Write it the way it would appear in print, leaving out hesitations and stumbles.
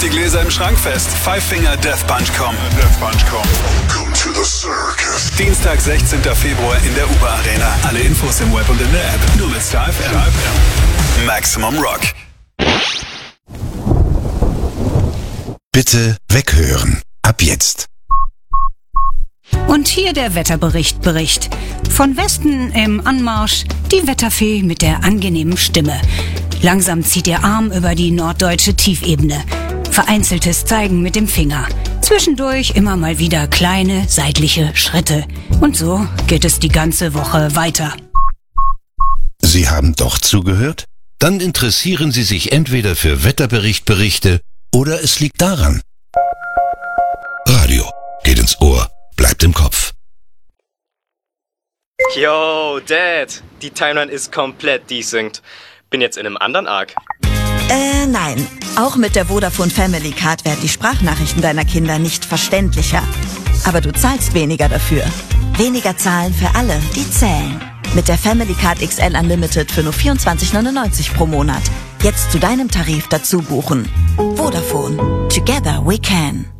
die Gläser im Schrank fest. Five Finger Death Punch Com. Welcome to the circus. Dienstag, 16. Februar in der UBA Arena. Alle Infos im Web und in der App. Nur mit Star FM. Maximum Rock. Bitte weghören. Ab jetzt. Und hier der Wetterbericht. Von Westen im Anmarsch die Wetterfee mit der angenehmen Stimme. Langsam zieht ihr Arm über die norddeutsche Tiefebene. Vereinzeltes Zeigen mit dem Finger. Zwischendurch immer mal wieder kleine seitliche Schritte. Und so geht es die ganze Woche weiter. Sie haben doch zugehört? Dann interessieren Sie sich entweder für Wetterberichte oder es liegt daran. Radio geht ins Ohr, bleibt im Kopf. Yo, Dad, die Timeline ist komplett desynced. Bin jetzt in einem anderen Arc. Nein. Auch mit der Vodafone Family Card werden die Sprachnachrichten deiner Kinder nicht verständlicher. Aber du zahlst weniger dafür. Weniger zahlen für alle, die zählen. Mit der Family Card XL Unlimited für nur 24,99 pro Monat. Jetzt zu deinem Tarif dazu buchen. Vodafone. Together we can.